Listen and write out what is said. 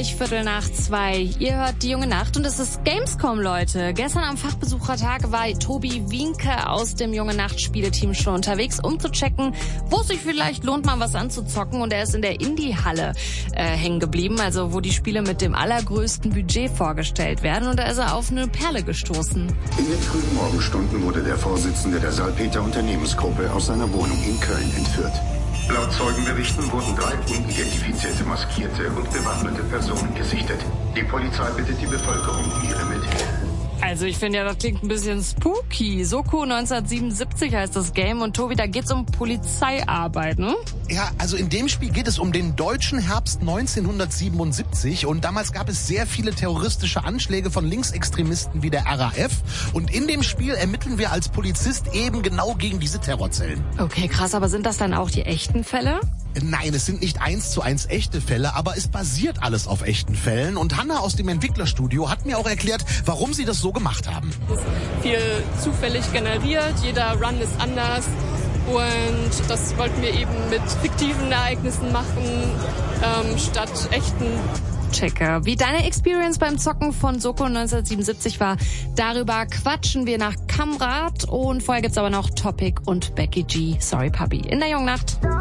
gleich 1:15. Ihr hört die junge Nacht und es ist Gamescom, Leute. Gestern am Fachbesuchertag war Tobi Wienke aus dem junge Nacht Spieleteam schon unterwegs, um zu checken, wo es sich vielleicht lohnt, mal was anzuzocken. Und er ist in der Indie-Halle hängen geblieben, also wo die Spiele mit dem allergrößten Budget vorgestellt werden. Und da ist er auf eine Perle gestoßen. In den frühen Morgenstunden wurde der Vorsitzende der Salpeter Unternehmensgruppe aus seiner Wohnung in Köln entführt. Laut Zeugenberichten wurden 3 unidentifizierte, maskierte und bewaffnete Personen gesichtet. Die Polizei bittet die Bevölkerung um ihre Mithilfe. Also ich finde ja, das klingt ein bisschen spooky. Soko 1977 heißt das Game und Tobi, da geht's um Polizeiarbeit, ne? Ja, also in dem Spiel geht es um den deutschen Herbst 1977 und damals gab es sehr viele terroristische Anschläge von Linksextremisten wie der RAF und in dem Spiel ermitteln wir als Polizist eben genau gegen diese Terrorzellen. Okay, krass, aber sind das dann auch die echten Fälle? Nein, es sind nicht 1:1 echte Fälle, aber es basiert alles auf echten Fällen. Und Hanna aus dem Entwicklerstudio hat mir auch erklärt, warum sie das so gemacht haben. Das ist viel zufällig generiert, jeder Run ist anders. Und das wollten wir eben mit fiktiven Ereignissen machen, statt echten. Checker. Wie deine Experience beim Zocken von Soko 1977 war, darüber quatschen wir nach Kamrat. Und vorher gibt's aber noch Topic und Becky G. Sorry, Papi. In der jungen Nacht.